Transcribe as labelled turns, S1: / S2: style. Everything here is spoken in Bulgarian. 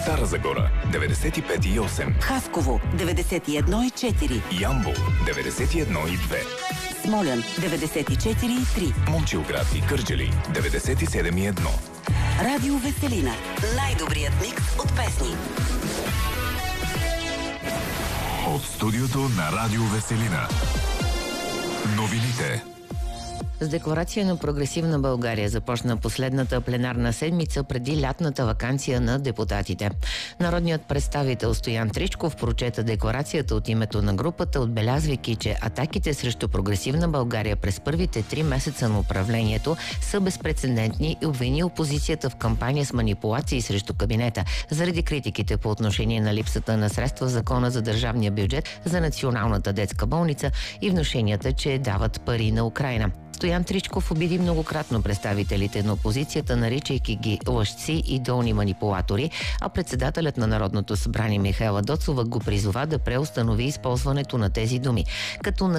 S1: Стара Загора 95,8,
S2: Хасково 91,4,
S1: Ямбол 91,2,
S2: Смолян 94,3,
S1: Момчилград и Кърджали 97,1.
S2: Радио Веселина. Най-добрият микс от песни.
S1: От студиото на Радио Веселина. Новините.
S3: С декларация на Прогресивна България започна последната пленарна седмица преди лятната ваканция на депутатите. Народният представител Стоян Тричков прочета декларацията от името на групата, отбелязвайки, че атаките срещу Прогресивна България през първите 3 месеца на управлението са безпрецедентни и обвини опозицията в кампания с манипулации срещу кабинета заради критиките по отношение на липсата на средства в Закона за държавния бюджет за Националната детска болница и внушенията, че дават пари на Украйна. Стоян Тричков обиди многократно представителите на опозицията, наричайки ги лъжци и долни манипулатори, а председателят на Народното събрание Михаела Доцова го призова да преустанови използването на тези думи. Като